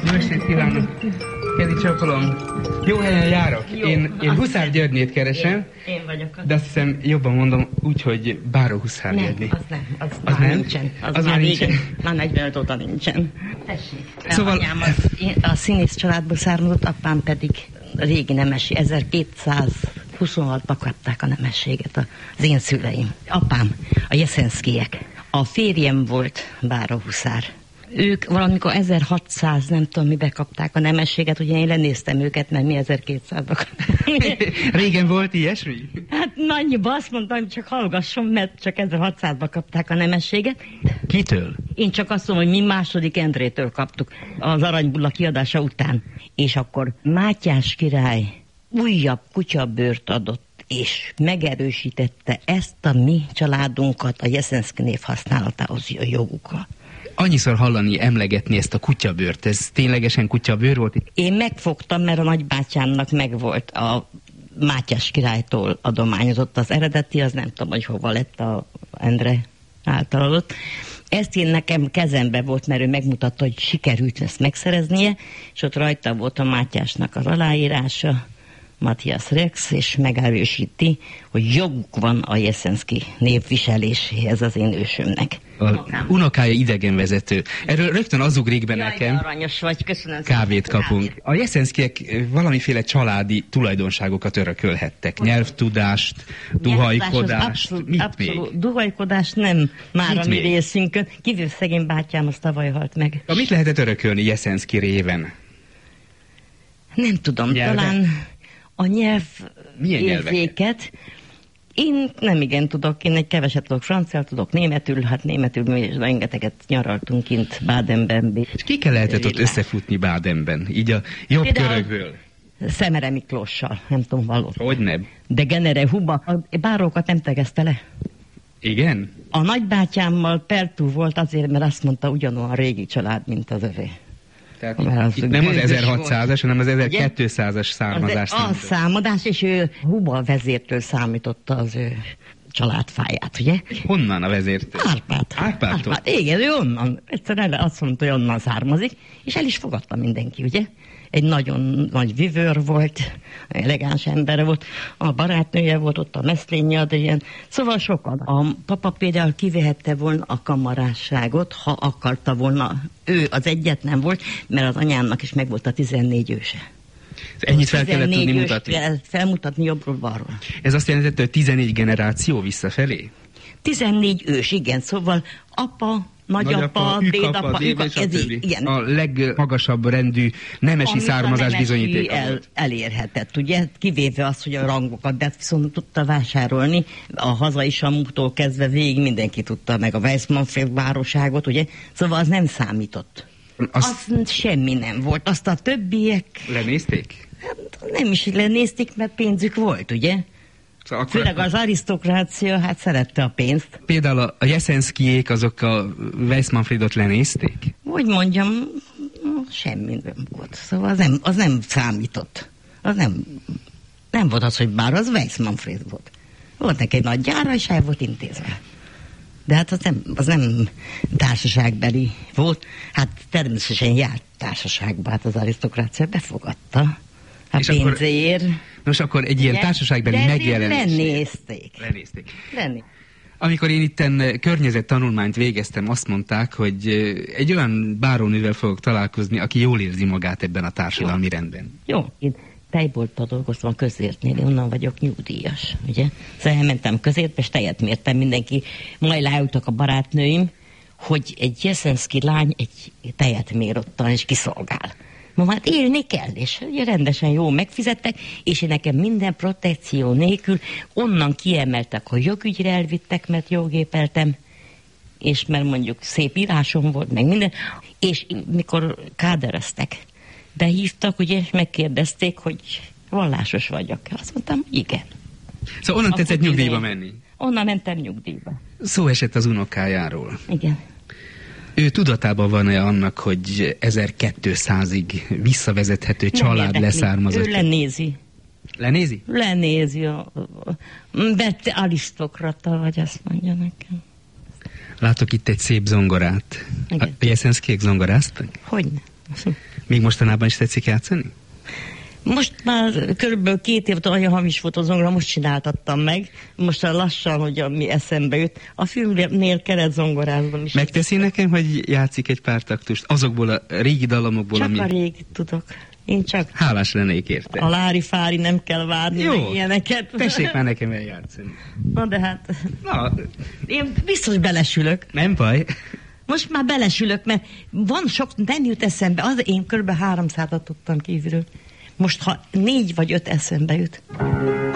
Jó estét kívánok! Kedi csókolom! Jó helyen járok. Én Huszár Györgyét keresem. Én vagyok. De azt hiszem, jobban mondom úgy, hogy Báró Huszár György. Az már nincsen. Az már nincsen. Már 45 óta nincsen. Tessék. Szóval... Anyám a színész családból származott, apám pedig régi nemesi. 1226-ban kapták a nemességet az én szüleim. Apám, a Jeszenszkijek. A férjem volt Báró Huszár. Ők valamikor 1600, nem tudom, mibe kapták a nemességet, ugye én lenéztem őket, mert mi 1200-ba kapták. Régen volt ilyesmi? Hát annyiba azt mondtam, hogy csak hallgasson, mert csak 1600-ba kapták a nemességet. Kitől? Én csak azt mondom, hogy mi második Endrétől kaptuk az Aranybulla kiadása után. És akkor Mátyás király újabb kutyabőrt adott, és megerősítette ezt a mi családunkat a Jeszenszki név használatához jogukkal. Annyiszor hallani, emlegetni ezt a kutyabőrt, ez ténylegesen kutyabőr volt? Én megfogtam, mert a nagybátyámnak megvolt a Mátyás királytól adományozott az eredeti, az nem tudom, hogy hova lett a Endre által adott. Ezt én nekem kezembe volt, mert ő megmutatta, hogy sikerült ezt megszereznie, és ott rajta volt a Mátyásnak az aláírása, Matthias Rex, és megerősíti, hogy joguk van a Jeszenszki névviseléséhez az én ősömnek. Unokája idegenvezető. Erről rögtön az ugrik be nekem. Aranyos vagy, köszönöm. Kávét kapunk. A Jeszenszkijek valamiféle családi tulajdonságokat örökölhettek. Nyelvtudást, duhajkodást, mit még? Duhajkodást nem már a mi részünkön. Kívül szegény bátyám, az tavaly halt meg. Mit lehetett örökölni Jeszenszki réven? Nem tudom, talán a nyelvérzéket. Én nem igen tudok, én egy keveset tudok franciál, tudok németül, hát németül mi rengeteget nyaraltunk kint Bádenben. És kikkel lehetett ott összefutni Bádenben, így a jobb körökből? Szemere Miklóssal, nem tudom valót. Hogyne? De Genere Huba, a bárókat nem tegezte le. Igen? A nagybátyámmal pertú volt azért, mert azt mondta, ugyanolyan régi család, mint az övé. Tehát itt nem az 1600-as, hanem az 1200-as származás. A számadás, és ő Huba vezértől számította az ő családfáját, ugye? Honnan a vezértől? Árpádtól. Igen, ő onnan. Egyszerűen azt mondta, hogy onnan származik, és el is fogadta mindenki, ugye? Egy nagyon nagy vivőr volt, elegáns ember volt, a barátnője volt ott, a Meszlénye, de ilyen. Szóval sokan. A papa például kivehette volna a kamarásságot, ha akarta volna. Ő az egyetlen volt, mert az anyámnak is megvolt a 14 őse. Ennyit fel kellett tudni mutatni? Felmutatni jobbról-balról. Ez azt jelenti, hogy 14 generáció visszafelé? 14 ős, igen, szóval apa, nagyapa, dédapa, igen. A legmagasabb rendű nemesi származás bizonyítéka volt. Elérhetett, ugye? Kivéve azt, hogy a rangokat, de viszont tudta vásárolni. A hazai Samútól kezdve végig mindenki tudta, meg a Weissmanfeld városágot, ugye? Szóval az nem számított. Az semmi nem volt. Azt a többiek... Lenézték? Nem is lenézték, mert pénzük volt, ugye? Szóval főleg az arisztokrácia, hát szerette a pénzt. Például a Jeszenszkijék, azok a Weissmanfriedot lenézték? Hogy mondjam, semmi nem volt. Szóval az nem számított. Az nem volt az, hogy bár az Weissmanfried volt. Volt neki egy nagy gyára, és el volt intézve. De hát az nem társaságbeli volt. Hát természetesen járt társaságba, hát az arisztokrácia befogadta. A pénzért. Nos, akkor egy ilyen társaságbeli megjelenés. Lenézték. Amikor én itten környezettanulmányt végeztem, azt mondták, hogy egy olyan bárónővel fogok találkozni, aki jól érzi magát ebben a társadalmi rendben. Jó, én tejbolttal dolgoztam a Közértnél, onnan vagyok nyugdíjas, ugye? Szóval elmentem Közértbe, és tejet mértem mindenki. Majd leültek a barátnőim, hogy egy Jeszenszki lány egy tejet mér ottan, és kiszolgál. Ma hát élni kell, és ugye rendesen jól megfizettek, és nekem minden protekció nélkül onnan kiemeltek, hogy jogügyre elvittek, mert joggépeltem, és mert mondjuk szép írásom volt, meg minden, és mikor kádereztek, behívtak, ugye, és megkérdezték, hogy vallásos vagyok. Azt mondtam, hogy igen. Szóval onnan tetszett nyugdíjba menni? Onnan mentem nyugdíjba. Szó esett az unokájáról. Igen. Ő tudatában van-e annak, hogy 1200-ig visszavezethető család leszármazott? Ő lenézi. Lenézi? Lenézi. Vette arisztokrata, vagy azt mondja nekem. Látok itt egy szép zongorát. Igen. A Jeszenszkijék zongoráztak? Hogyne. Még mostanában is tetszik játszani? Most már körülbelül 2 év olyan hamis volt a zongora, most csináltattam meg. Most lassan, hogy mi eszembe jut. A filmnél keretzongorázban is. Megteszi nekem, hogy játszik egy pár taktust azokból a régi dallamokból, csak a régi tudok. Én csak... Hálás lennék érte. A lári-fári nem kell várni, meg ilyeneket. Tessék már nekem eljátszani. Na de hát... Na. Én biztos belesülök. Nem baj. Most már belesülök, mert van sok, nem jut eszembe. Én kb. 300-at tudtam kívülről. Most ha 4 vagy 5 eszembe jut.